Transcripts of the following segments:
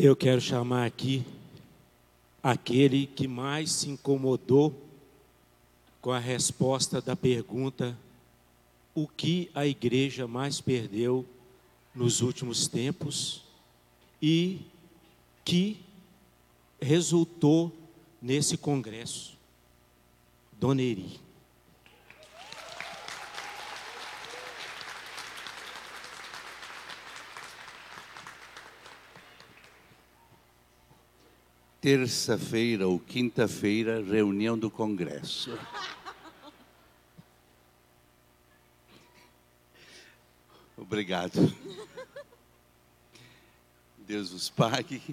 Eu quero chamar aqui aquele que mais se incomodou com a resposta da pergunta: o que a igreja mais perdeu nos últimos tempos e que resultou nesse congresso? Dona Eri. Terça-feira ou quinta-feira, reunião do Congresso. Obrigado. Deus os pague.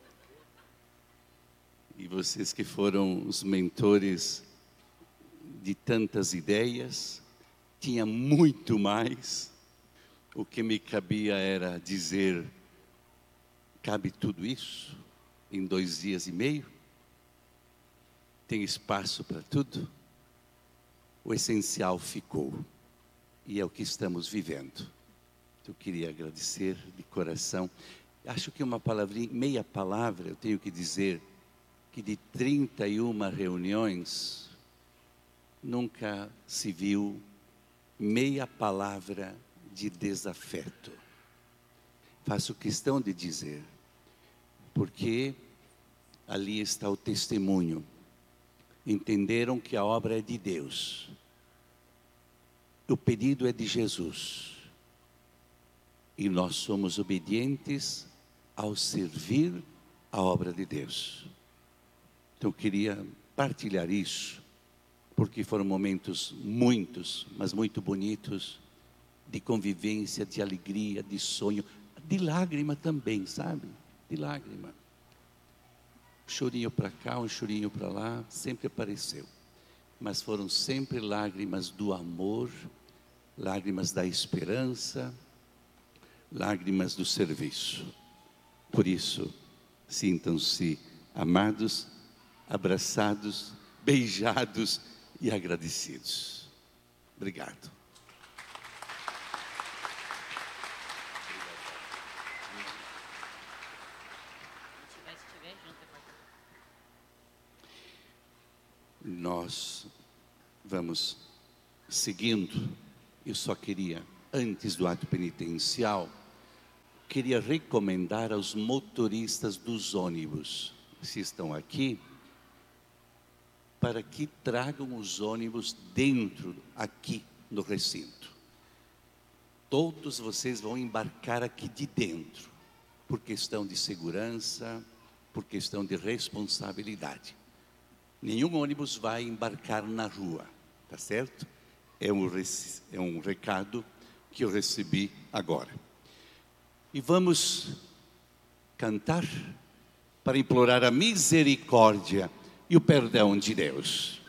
E vocês que foram os mentores de tantas ideias, tinha muito mais. O que me cabia era dizer: cabe tudo isso em 2 dias e meio? Tem espaço para tudo? O essencial ficou, e é o que estamos vivendo. Eu queria agradecer de coração. Acho que uma palavrinha, meia palavra, eu tenho que dizer que de 31 reuniões, nunca se viu meia palavra de desafeto. Faço questão de dizer, porque ali está o testemunho. Entenderam que a obra é de Deus. O pedido é de Jesus. E nós somos obedientes ao servir a obra de Deus. Então eu queria partilhar isso, porque foram momentos muitos, mas muito bonitos, de convivência, de alegria, de sonho, de lágrima também, sabe? De lágrima. Um chorinho para cá, um chorinho para lá, sempre apareceu. Mas foram sempre lágrimas do amor, lágrimas da esperança, lágrimas do serviço. Por isso, sintam-se amados, abraçados, beijados e agradecidos. Obrigado. Nós vamos seguindo. Eu só queria, antes do ato penitencial, queria recomendar aos motoristas dos ônibus, se estão aqui, para que tragam os ônibus dentro, aqui no recinto. Todos vocês vão embarcar aqui de dentro, por questão de segurança, por questão de responsabilidade. Nenhum ônibus vai embarcar na rua, tá certo? É um recado que eu recebi agora. E vamos cantar para implorar a misericórdia e o perdão de Deus.